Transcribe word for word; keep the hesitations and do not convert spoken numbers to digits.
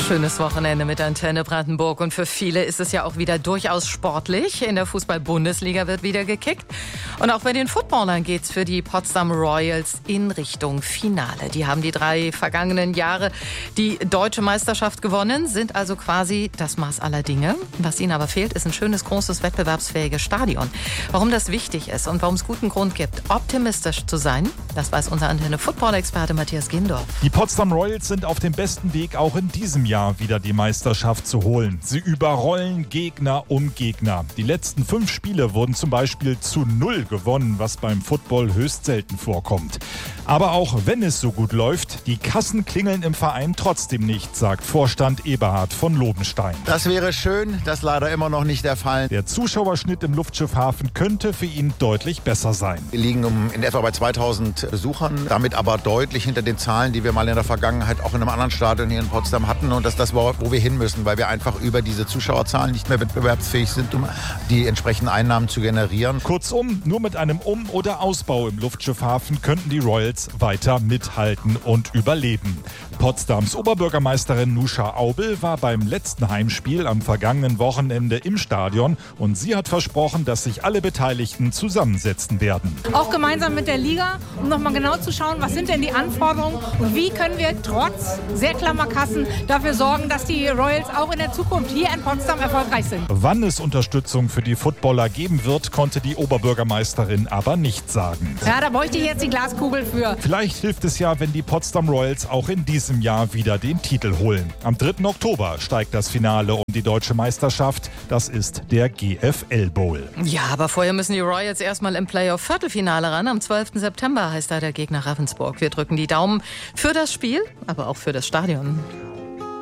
Schönes Wochenende mit Antenne Brandenburg. Und für viele ist es ja auch wieder durchaus sportlich. In der Fußball-Bundesliga wird wieder gekickt. Und auch bei den Footballern geht's für die Potsdam Royals in Richtung Finale. Die haben die drei vergangenen Jahre die deutsche Meisterschaft gewonnen, sind also quasi das Maß aller Dinge. Was ihnen aber fehlt, ist ein schönes, großes, wettbewerbsfähiges Stadion. Warum das wichtig ist und warum es guten Grund gibt, optimistisch zu sein, das weiß unser Antenne-Football-Experte Matthias Gindorf. Die Potsdam Royals sind auf dem besten Weg, auch in diesem Jahr wieder die Meisterschaft zu holen. Sie überrollen Gegner um Gegner. Die letzten fünf Spiele wurden zum Beispiel zu null gewonnen, was beim Football höchst selten vorkommt. Aber auch wenn es so gut läuft, die Kassen klingeln im Verein trotzdem nicht, sagt Vorstand Eberhard von Lobenstein. Das wäre schön, das ist leider immer noch nicht der Fall. Der Zuschauerschnitt im Luftschiffhafen könnte für ihn deutlich besser sein. Wir liegen um in etwa bei zweitausend Besuchern, damit aber deutlich hinter den Zahlen, die wir mal in der Vergangenheit auch in einem anderen Stadion hier in Potsdam hatten. Und das ist das, wo wir hin müssen, weil wir einfach über diese Zuschauerzahlen nicht mehr wettbewerbsfähig sind, um die entsprechenden Einnahmen zu generieren. Kurzum, nur mit einem Um- oder Ausbau im Luftschiffhafen könnten die Royals weiter mithalten und überleben. Potsdams Oberbürgermeisterin Nuscha Aubel war beim letzten Heimspiel am vergangenen Wochenende im Stadion und sie hat versprochen, dass sich alle Beteiligten zusammensetzen werden. Auch gemeinsam mit der Liga, um nochmal genau zu schauen, was sind denn die Anforderungen und wie können wir trotz sehr klammer Kassen dafür sorgen, dass die Royals auch in der Zukunft hier in Potsdam erfolgreich sind. Wann es Unterstützung für die Footballer geben wird, konnte die Oberbürgermeisterin aber nicht sagen. Ja, da bräuchte ich jetzt die Glaskugel für. Vielleicht hilft es ja, wenn die Potsdam Royals auch in diesem Jahr wieder den Titel holen. Am dritten Oktober steigt das Finale um die deutsche Meisterschaft. Das ist der G F L Bowl. Ja, aber vorher müssen die Royals erstmal im Playoff-Viertelfinale ran. Am zwölften September heißt da der Gegner Ravensburg. Wir drücken die Daumen für das Spiel, aber auch für das Stadion.